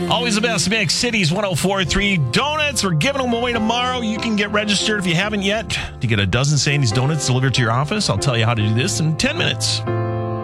Always the best mix. Cities 104.3 donuts. We're giving them away tomorrow. You can get registered if you haven't yet to get a dozen Sandy's donuts delivered to your office. I'll tell you how to do this in 10 minutes.